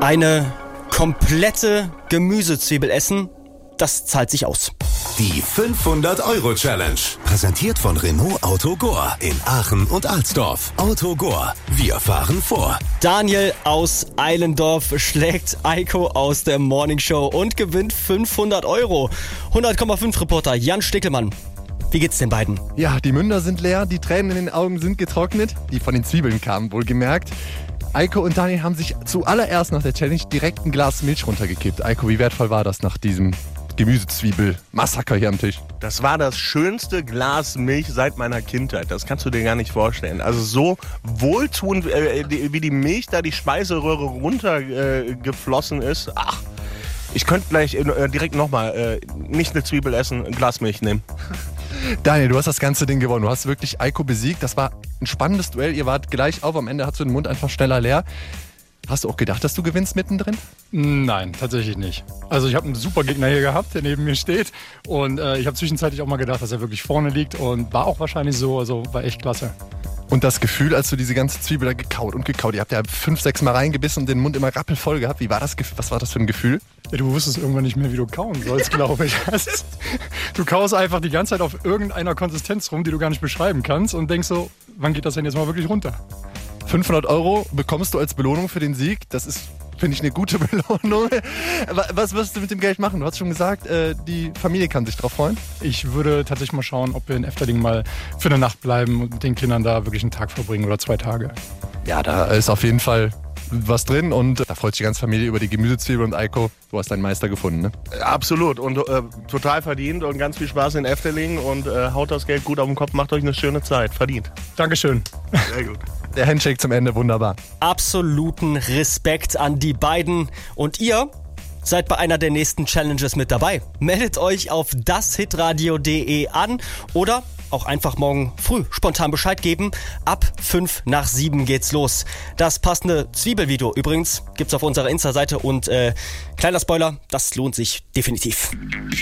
Eine komplette Gemüsezwiebel essen, das zahlt sich aus. Die 500-Euro-Challenge. Präsentiert von Renault Auto Gore in Aachen und Alsdorf. Auto Gore. Wir fahren vor. Daniel aus Eilendorf schlägt Eiko aus der Morning Show und gewinnt 500 Euro. 100,5 Reporter Jan Stickelmann. Wie geht's den beiden? Ja, die Münder sind leer, die Tränen in den Augen sind getrocknet. Die von den Zwiebeln kamen, wohlgemerkt. Eiko und Daniel haben sich zuallererst nach der Challenge direkt ein Glas Milch runtergekippt. Eiko, wie wertvoll war das nach diesem Gemüsezwiebel-Massaker hier am Tisch? Das war das schönste Glas Milch seit meiner Kindheit. Das kannst du dir gar nicht vorstellen. Also so wohltuend, wie die Milch da die Speiseröhre runtergeflossen ist. Ach, ich könnte gleich direkt nochmal nicht eine Zwiebel essen, ein Glas Milch nehmen. Daniel, du hast das ganze Ding gewonnen. Du hast wirklich Eiko besiegt. Das war ein spannendes Duell. Ihr wart gleich auf. Am Ende hast du den Mund einfach schneller leer. Hast du auch gedacht, dass du gewinnst mittendrin? Nein, tatsächlich nicht. Also ich habe einen super Gegner hier gehabt, der neben mir steht. Und ich habe zwischenzeitlich auch mal gedacht, dass er wirklich vorne liegt. Und war auch wahrscheinlich so. Also war echt klasse. Und das Gefühl, als du diese ganze Zwiebel da gekaut und gekaut, ihr habt ja 5, 6 Mal reingebissen und den Mund immer rappelvoll gehabt. Wie war das? Was war das für ein Gefühl? Ja, du wusstest irgendwann nicht mehr, wie du kauen sollst, glaube ich. Du kaust einfach die ganze Zeit auf irgendeiner Konsistenz rum, die du gar nicht beschreiben kannst und denkst so, wann geht das denn jetzt mal wirklich runter? 500 Euro bekommst du als Belohnung für den Sieg. Das ist, finde ich, eine gute Belohnung. Was wirst du mit dem Geld machen? Du hast schon gesagt, die Familie kann sich drauf freuen. Ich würde tatsächlich mal schauen, ob wir in Efteling mal für eine Nacht bleiben und mit den Kindern da wirklich einen Tag verbringen oder 2 Tage. Ja, da ist auf jeden Fall was drin und da freut sich die ganze Familie über die Gemüsezwiebel und Eiko, du hast deinen Meister gefunden, ne? Absolut und total verdient und ganz viel Spaß in Efteling und haut das Geld gut auf den Kopf, macht euch eine schöne Zeit, verdient. Dankeschön. Sehr gut. Der Handshake zum Ende, wunderbar. Absoluten Respekt an die beiden. Und ihr seid bei einer der nächsten Challenges mit dabei. Meldet euch auf dashitradio.de an oder auch einfach morgen früh spontan Bescheid geben. Ab 5 nach 7 geht's los. Das passende Zwiebelvideo übrigens gibt's auf unserer Insta-Seite und kleiner Spoiler, das lohnt sich definitiv.